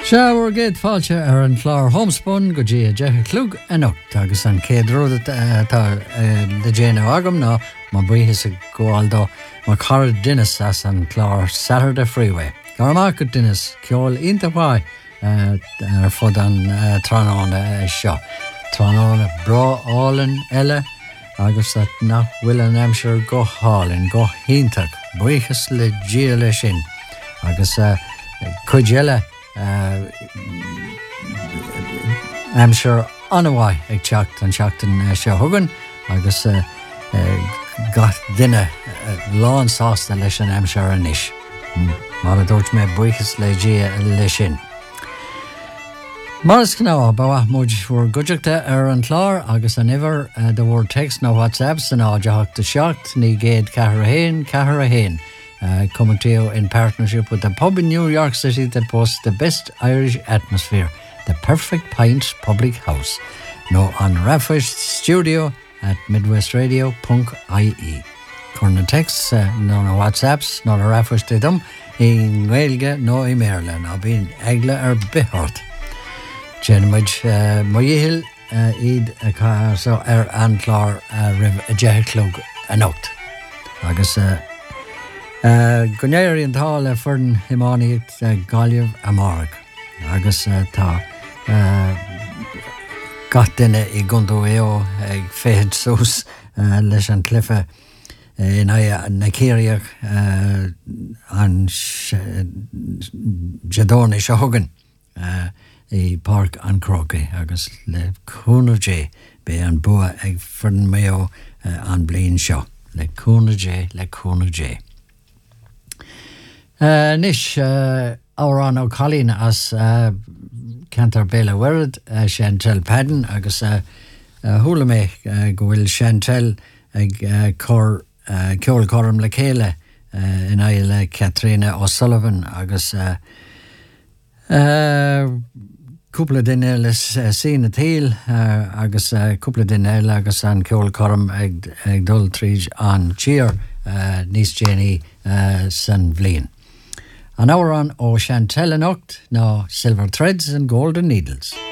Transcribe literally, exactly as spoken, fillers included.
Seabhar géad fáilte ar an chlár homspun go dtí a deich clúg anocht agus an céad rud tá le déana agam ná má buíthas a gháil dó má cara dunas as an chlár Saturday Freeway. Gar amach go dunas ceol ionta bháid ar fud an tránána seo. Tránána bra álan eile agus at nach bhfuil an aimseir go hálinn go híntaach buíchas le dia lei sin agus chuid eile Uh, I'm sure anhhaid ag teacht an teachtain uh, seo thugan agus uh, uh, gath duine uh, lán sásta leis an aimseir anis. Mar a dúirt mé buíchas le dia lei sin. Mar is gná ba muid fuair goideachta ar an chlár agus an iver uh, the word text no WhatsApp san áideach de seacht ní géad cahar a héin cahar a héin. Uh, coming to you in partnership with the pub in New York City that boasts the best Irish atmosphere, the Perfect Pint Public House. No on Rafish Studio at midwest radio dot I E. Corner texts, uh, no no WhatsApps, no no Rafish to them, in Gaelge, no in Maryland, I've been Egla or Bihort. Genmage, uh, Moyehil, uh, Eid, uh, so er Antlar, uh, Riv, a Jehlug, a note. Agus, uh, Uh, Gonéir an tá le fern himánaíod uh, gáilmh amárach agus uh, tá uh, gach duine i gcundú éo ag féad sús uh, leis an clifa uh, in na céireach uh, an jadóna seo thugan uh, i Park an Crocaigh agus le cúnaidé be an bua ag fern méo uh, an bliain seo le cúnaidé le cúnaidé. Uh, Nish uh, Auran O'Collin as uh, Cantar Bela Werad uh, Chantel Padden agus uh, uh, hula me uh, go bhfuil Chantel ag uh, cor uh, ceol corm le chéile uh, in aile Catriona O'Sullivan agus uh, uh, cúpla duine le uh, sína tíl uh, agus uh, cúpla duine eile agus an ceol corm ag, ag dul tríd an tír uh, níos déanaí uh, san bhliain. An hour on O Chantel Anocht, now Silver Threads and Golden Needles.